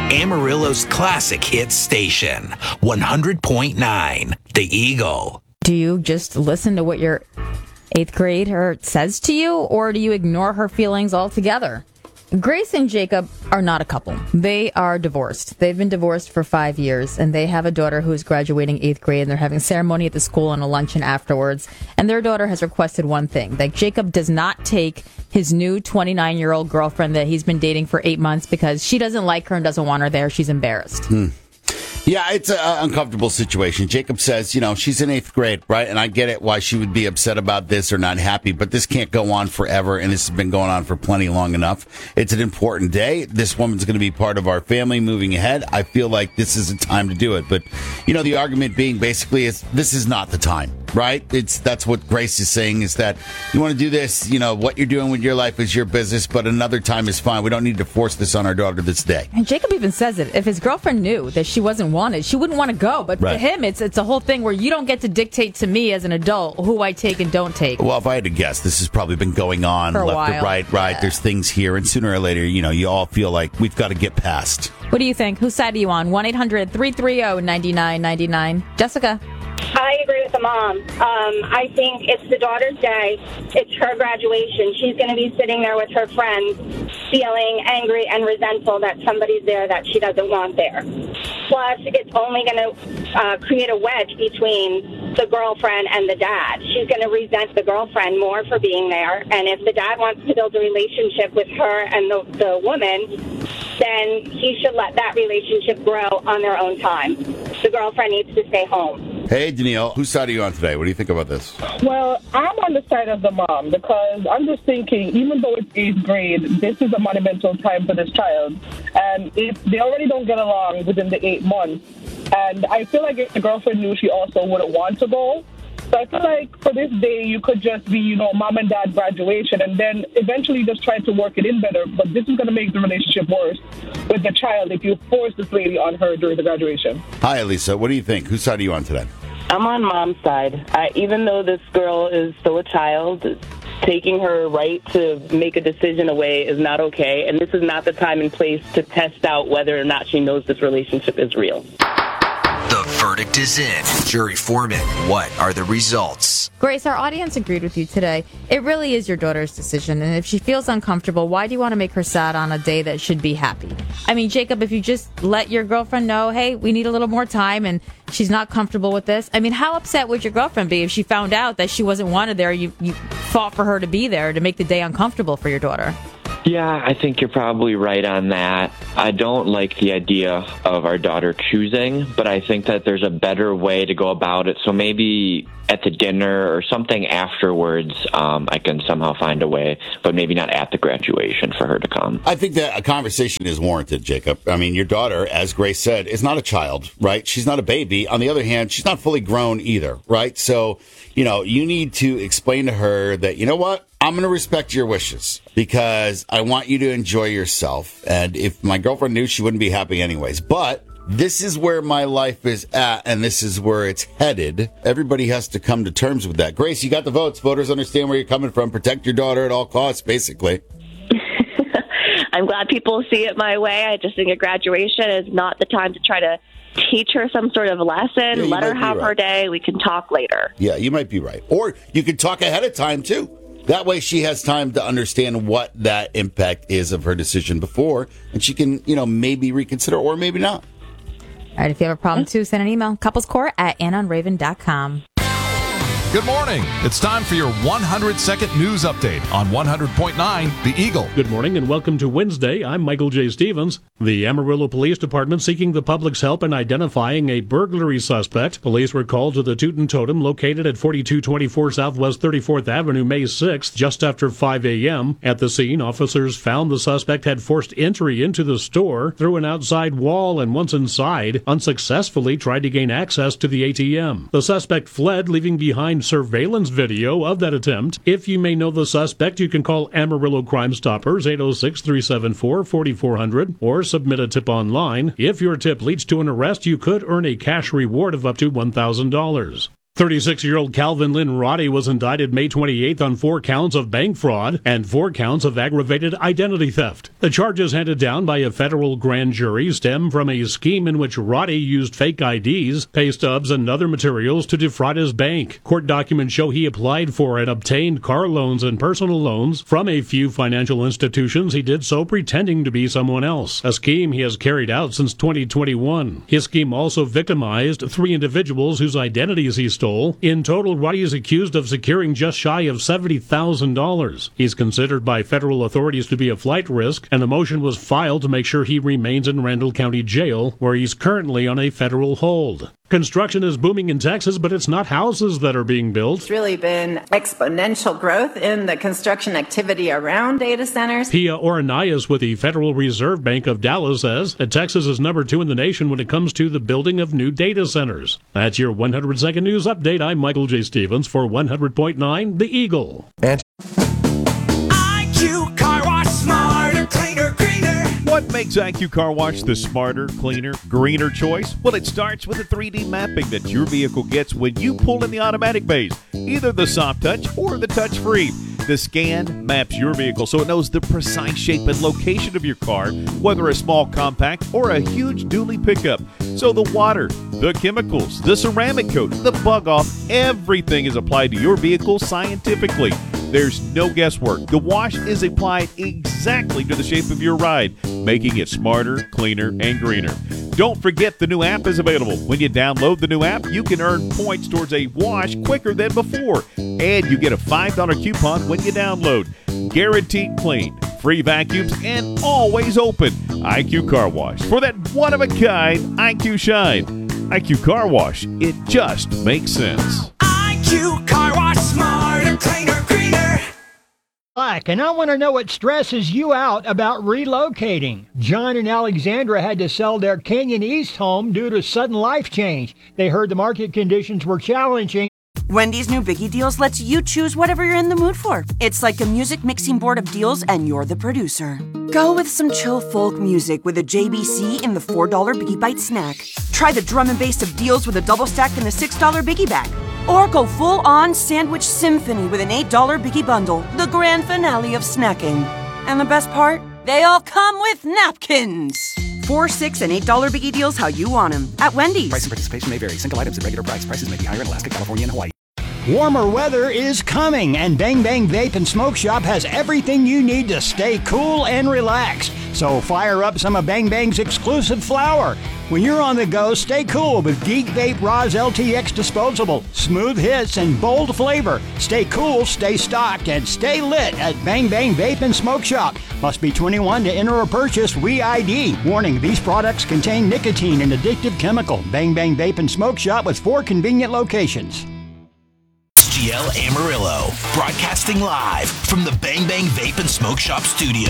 Amarillo's classic hit station, 100.9, The Eagle. Do you just listen to what your 8th grader says to you, or do you ignore her feelings altogether? Grace and Jacob are not a couple. They are divorced. They've been divorced for 5 years, and they have a daughter who is graduating 8th grade, and they're having a ceremony at the school and a luncheon afterwards. And their daughter has requested one thing, that Jacob does not take his new 29-year-old girlfriend that he's been dating for 8 months because she doesn't like her and doesn't want her there. She's embarrassed. Yeah, it's an uncomfortable situation. Jacob says, she's in 8th grade, right? And I get it why she would be upset about this or not happy, but this can't go on forever, and this has been going on for plenty long enough. It's an important day. This woman's going to be part of our family moving ahead. I feel like this is a time to do it. But, the argument being basically is this is not the time, right? That's what Grace is saying, is that you want to do this, what you're doing with your life is your business, but another time is fine. We don't need to force this on our daughter this day. And Jacob even says it. If his girlfriend knew that she wasn't wanted, she wouldn't want to go. But right. For him, it's a whole thing where you don't get to dictate to me as an adult who I take and don't take. Well, if I had to guess, this has probably been going on for a left while. to right. Yeah. There's things here, and sooner or later, you all feel like we've got to get past. What do you think? Whose side are you on? 1-800-330-9999. Jessica? I agree with the mom. I think it's the daughter's day. It's her graduation. She's going to be sitting there with her friends feeling angry and resentful that somebody's there that she doesn't want there. Plus, it's only going to create a wedge between the girlfriend and the dad. She's going to resent the girlfriend more for being there. And if the dad wants to build a relationship with her and the woman, then he should let that relationship grow on their own time. The girlfriend needs to stay home. Hey, Danielle, whose side are you on today? What do you think about this? Well, I'm on the side of the mom because I'm just thinking, even though it's 8th grade, this is a monumental time for this child. And if they already don't get along within the 8 months, and I feel like if the girlfriend knew, she also wouldn't want to go. So I feel like for this day, you could just be, mom and dad graduation, and then eventually just try to work it in better. But this is going to make the relationship worse with the child if you force this lady on her during the graduation. Hi, Elisa. What do you think? Whose side are you on today? I'm on mom's side. Even though this girl is still a child, taking her right to make a decision away is not okay. And this is not the time and place to test out whether or not she knows this relationship is real. The verdict is in. Jury foreman, what are the results? Grace, our audience agreed with you today. It really is your daughter's decision, and if she feels uncomfortable, why do you want to make her sad on a day that should be happy? I mean, Jacob, if you just let your girlfriend know, hey, we need a little more time, and she's not comfortable with this, I mean, how upset would your girlfriend be if she found out that she wasn't wanted there, you fought for her to be there to make the day uncomfortable for your daughter? Yeah, I think you're probably right on that. I don't like the idea of our daughter choosing, but I think that there's a better way to go about it. So maybe at the dinner or something afterwards, I can somehow find a way, but maybe not at the graduation for her to come. I think that a conversation is warranted, Jacob. I mean, your daughter, as Grace said, is not a child, right? She's not a baby. On the other hand, she's not fully grown either, right? So, you need to explain to her that, you know what? I'm going to respect your wishes because I want you to enjoy yourself. And if my girlfriend knew, she wouldn't be happy anyways. But this is where my life is at, and this is where it's headed. Everybody has to come to terms with that. Grace, you got the votes. Voters understand where you're coming from. Protect your daughter at all costs, basically. I'm glad people see it my way. I just think a graduation is not the time to try to teach her some sort of lesson. Yeah, let her have her day. We can talk later. Yeah, you might be right. Or you could talk ahead of time, too. That way she has time to understand what that impact is of her decision before, and she can, maybe reconsider or maybe not. All right, if you have a problem, too, send an email. couplescourt@anonraven.com. Good morning. It's time for your 100-second news update on 100.9 The Eagle. Good morning and welcome to Wednesday. I'm Michael J. Stevens. The Amarillo Police Department seeking the public's help in identifying a burglary suspect. Police were called to the Tootin' Totem located at 4224 Southwest 34th Avenue, May 6th, just after 5 a.m. At the scene, officers found the suspect had forced entry into the store through an outside wall and once inside, unsuccessfully tried to gain access to the ATM. The suspect fled, leaving behind surveillance video of that attempt. If you may know the suspect, you can call Amarillo Crime Stoppers 806-374-4400 or submit a tip online. If your tip leads to an arrest, you could earn a cash reward of up to $1,000. 36-year-old Calvin Lynn Roddy was indicted May 28th on 4 counts of bank fraud and 4 counts of aggravated identity theft. The charges handed down by a federal grand jury stem from a scheme in which Roddy used fake IDs, pay stubs, and other materials to defraud his bank. Court documents show he applied for and obtained car loans and personal loans from a few financial institutions. He did so pretending to be someone else, a scheme he has carried out since 2021. His scheme also victimized 3 individuals whose identities he stole. In total, Roddy is accused of securing just shy of $70,000. He's considered by federal authorities to be a flight risk, and a motion was filed to make sure he remains in Randall County Jail, where he's currently on a federal hold. Construction is booming in Texas, but it's not houses that are being built. It's really been exponential growth in the construction activity around data centers. Pia Oranias with the Federal Reserve Bank of Dallas says that Texas is number 2 in the nation when it comes to the building of new data centers. That's your 100-second news update. I'm Michael J. Stevens for 100.9 The Eagle. And IQ Car Wash, smarter, cleaner, greener. What makes IQ Car Wash the smarter, cleaner, greener choice? Well, it starts with the 3D mapping that your vehicle gets when you pull in the automatic bays, either the soft touch or the touch free. The scan maps your vehicle so it knows the precise shape and location of your car, whether a small compact or a huge dually pickup. So the water, the chemicals, the ceramic coat, the bug off, everything is applied to your vehicle scientifically. There's no guesswork. The wash is applied exactly to the shape of your ride, making it smarter, cleaner, and greener. Don't forget the new app is available. When you download the new app, you can earn points towards a wash quicker than before. And you get a $5 coupon when you download. Guaranteed clean, free vacuums, and always open. IQ Car Wash. For that one-of-a-kind IQ shine. IQ Car Wash. It just makes sense. IQ Car Wash, smarter, cleaner, greener. And I want to know what stresses you out about relocating. John and Alexandra had to sell their Canyon East home due to sudden life change. They heard the market conditions were challenging. Wendy's new Biggie Deals lets you choose whatever you're in the mood for. It's like a music mixing board of deals, and you're the producer. Go with some chill folk music with a JBC in the $4 Biggie Bite snack. Try the drum and bass of deals with a double stack in the $6 Biggie Bag. Or go full-on sandwich symphony with an $8 Biggie Bundle, the grand finale of snacking. And the best part? They all come with napkins. $4, $6, and $8 Biggie Deals how you want them at Wendy's. Price and participation may vary. Single items at regular price. Prices may be higher in Alaska, California, and Hawaii. Warmer weather is coming, and Bang Bang Vape and Smoke Shop has everything you need to stay cool and relaxed. So fire up some of Bang Bang's exclusive flower. When you're on the go, stay cool with Geek Vape Roz LTX Disposable. Smooth hits and bold flavor. Stay cool, stay stocked, and stay lit at Bang Bang Vape and Smoke Shop. Must be 21 to enter or purchase WeID. Warning, these products contain nicotine and addictive chemical. Bang Bang Vape and Smoke Shop with 4 convenient locations. SGL Amarillo, broadcasting live from the Bang Bang Vape and Smoke Shop studio.